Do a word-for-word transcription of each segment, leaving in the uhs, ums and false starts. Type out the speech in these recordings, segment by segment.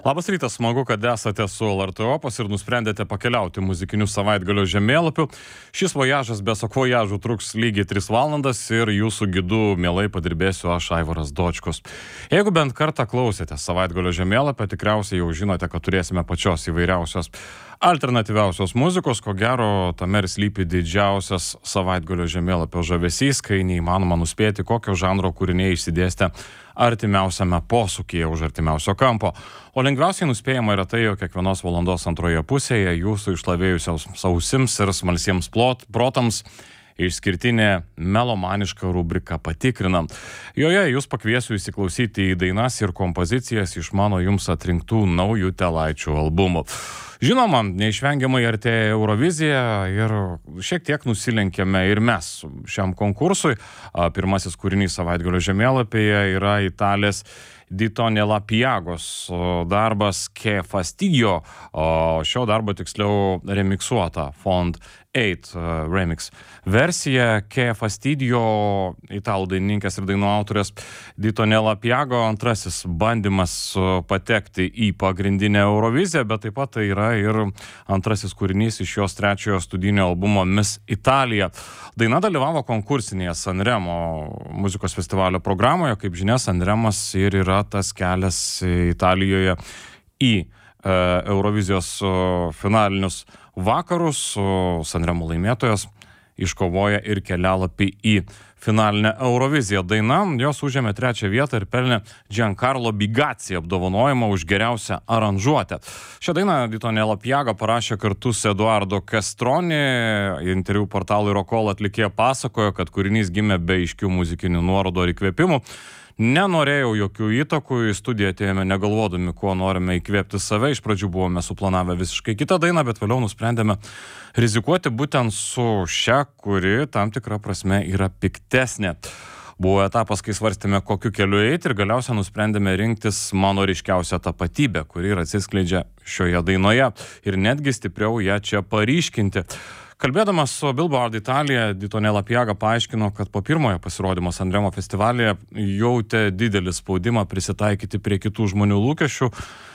Labas rytas, smagu, kad esate su L R T Opus ir nusprendėte pakeliauti muzikiniu savaitgalio žemėlapiu. Šis vojažas be sakvojažų truks lygiai tris valandas ir jūsų gidu mielai padirbėsiu aš, Aivaras Dočkus. Jeigu bent kartą klausėte savaitgalio žemėlapio, tikriausiai jau žinote, kad turėsime pačios įvairiausios alternatyviausios muzikos, ko gero tame ir slypi didžiausias savaitgalio žemėlapio žavesys, kai neįmanoma nuspėti, kokio žanro kūriniai išsidėstė artimiausiame posūkyje už artimiausio kampo. O lengviausiai nuspėjama yra tai, jog kiekvienos valandos antroje pusėje jūsų išlavėjusiaus ausims ir smalsiems plot, protams išskirtinė melomaniška rubrika Patikrinam. Joje jūs pakviesiu įsiklausyti į dainas ir kompozicijas iš mano jums atrinktų naujų telaičių albumų. Žinoma, neišvengiamai artėja Eurovizija ir šiek tiek nusilenkėme ir mes šiam konkursui. Pirmasis kūrinys savaitgalio žemėlapyje yra italės Dito Nella Piagos darbas Che Fastidio, o šio darbo tiksliau remiksuota Fond aštuoni remix versija. Che Fastidio, italų dainininkės ir dainų autorės Dito Nella Piago antrasis bandymas patekti į pagrindinę Euroviziją, bet taip pat tai yra ir antrasis kūrinys iš jos trečiojo studijinio albumo Miss Italija. Daina dalyvavo konkursinėje Sanremo muzikos festivalio programoje. Kaip žinia, Sanremas ir yra tas kelias Italijoje į e, Eurovizijos finalinius vakarus. Sanremo laimėtojas iškovoja ir kelialapį į finalinę Euroviziją. Daina jos užėmė trečią vietą ir pelnė Giancarlo Bigazzi apdovanojimą už geriausią aranžuotę. Šią dainą Dito Nella Piago parašė kartu su Eduardo Castroni. Interviu portalui Rockall atlikėja pasakojo, kad kūrinys gimė be aiškių muzikinių nuorodų ar įkvėpimų. Nenorėjau jokių įtakų, į studiją atėjome negalvodami, kuo norime įkvėpti save. Iš pradžių buvome suplanavę visiškai kitą dainą, bet vėliau nusprendėme rizikuoti būtent su šia, kuri tam tikra prasme yra piktesnė. Buvo etapas, kai svarstėme, kokiu keliu eiti ir galiausiai nusprendėme rinktis mano ryškiausią tapatybę, kuri ir atsiskleidžia šioje dainoje ir netgi stipriau ją čia paryškinti. Kalbėdamas su Billboard Italija, Dito Nella Piago paaiškino, kad po pirmojo pasirodymo Sanremo festivalyje jautė didelį spaudimą prisitaikyti prie kitų žmonių lūkesčių.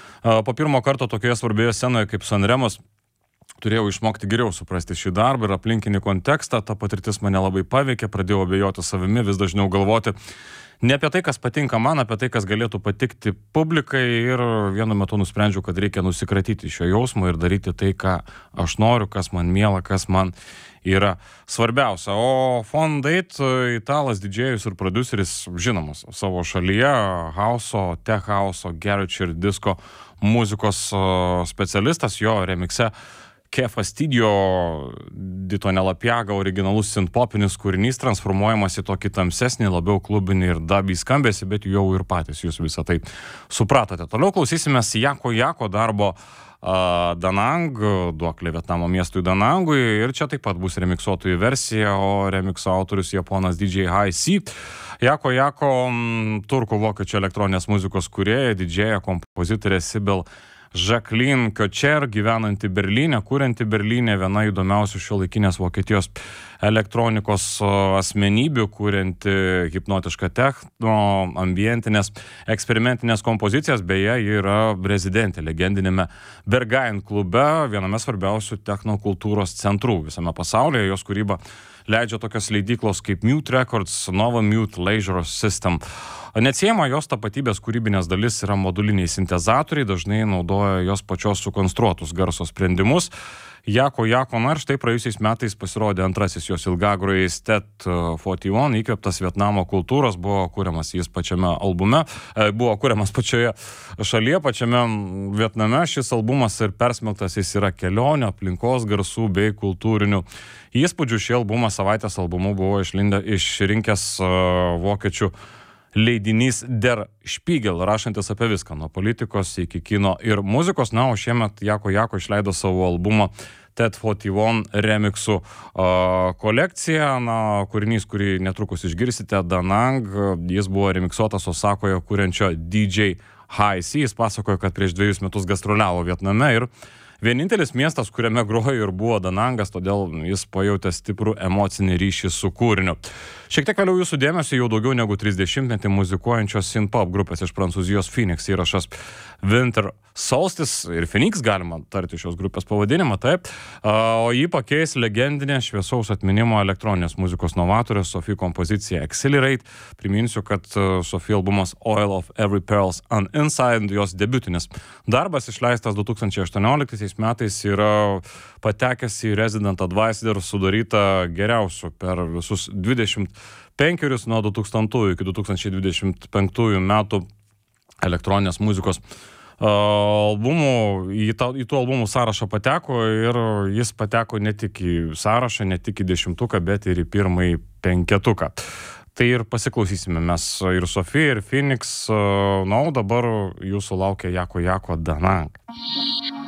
Po pirmo karto tokioje svarbioje scenoje kaip Sanremos turėjau išmokti geriau suprasti šį darbą ir aplinkinį kontekstą. Ta patirtis mane labai paveikė, pradėjau abejoti savimi, vis dažniau galvoti ne apie tai, kas patinka man, apie tai, kas galėtų patikti publikai, ir vienu metu nusprendžiau, kad reikia nusikratyti šio jausmo ir daryti tai, ką aš noriu, kas man miela, kas man yra svarbiausia. O Fond aštuoni, italas, didžėjus ir prodiuseris, žinomas savo šalyje, hauso, tech hauso, garage ir disko muzikos specialistas, jo remikse Che Fastidio, Dito Nella Piago originalus synthpopinis kūrinys transformuojamas į tokį tamsesnį, labiau klubinį ir dubį skambesį, bet jau ir patys jūs visą tai supratote. Toliau klausysime Jako Jako darbo uh, Danang, duoklė Vietnamo miestui Danangui, ir čia taip pat bus remiksuotojų versija, o remikso autorius japonas D J High C. Jako Jako, m, turkų vokiečių elektroninės muzikos kūrėja, didžėja, kompozitorė Sibel Jacqueline Kocher, gyvenanti Berlyne, kurianti Berlyne, viena įdomiausių šiuolaikinės Vokietijos elektronikos asmenybių, kurianti hipnotišką techno, ambientinės, eksperimentinės kompozicijas. Beje, ji yra rezidentė legendinėme Berghain klube, viename svarbiausių technokultūros centrų visame pasaulyje. Jos kūryba leidžia tokios leidyklos kaip Mute Records, Nova Mute, Leisure System. Neatsiejama jos tapatybės kūrybinės dalis yra moduliniai sintezatoriai, dažnai naudoja jos pačios sukonstruotus garso sprendimus. Jako Jako, na ir štai praėjusiais metais pasirodė antrasis jos ilgagrojais Tet forty one, įkvėptas Vietnamo kultūros, buvo kuriamas jis pačiame albume, buvo kuriamas pačioje šalyje, pačiame Vietname. Šis albumas ir persmelktas jis yra kelionė, aplinkos garsų bei kultūrinių įspūdžių. Šį albumą savaitės albumu buvo išlindę, išrinkęs uh, vokiečių leidinys Der Spiegel, rašantis apie viską, nuo politikos iki kino ir muzikos. Na, o šiemet Jako Jako išleido savo albumą Tet forty one remixų uh, kolekciją. Na, kūrinys, kurį netrukus išgirsite, Danang, jis buvo remiksuotas Osakoje kuriančio D J High C. Jis pasakojo, kad prieš dviejus metus gastroliavo Vietname ir vienintelis miestas, kuriame grojo ir buvo Danangas, todėl jis pajautė stiprų emocinį ryšį su kūriniu. Šiek tiek vėliau jūsų dėmesio jau daugiau negu trisdešimtmetį muzikuojančios synth-pop grupės iš Prancūzijos Phoenix įrašas Winter Solstice ir Phoenix, galima tarti šios grupės pavadinimą, taip, o jį pakeis legendinė šviesaus atminimo elektroninės muzikos novatorė Sophie kompozicija Accelerate. Priminsiu, kad Sophie albumas Oil of Every Pearls on Inside, jos debiutinis darbas išleistas du tūkstančiai aštuonioliktaisiais metais, yra patekęs į Resident Advisor sudarytą geriausių per visus dvidešimt penkerius nuo du tūkstantųjų iki du tūkstančiai dvidešimt penktųjų metų elektroninės muzikos albumų, į, ta, į tų albumų sąrašą pateko ir jis pateko ne tik į sąrašą, ne tik į dešimtuką, bet ir į pirmąjį penketuką. Tai ir pasiklausysime mes ir Sophie, ir Phoenix, na, o dabar jūsų laukia Jako Jako Danang.